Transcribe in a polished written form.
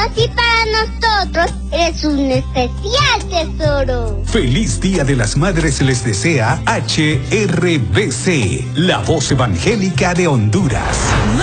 ellos y para nosotros eres un especial tesoro. Feliz Día de las Madres les desea HRBC, la voz evangélica de Honduras.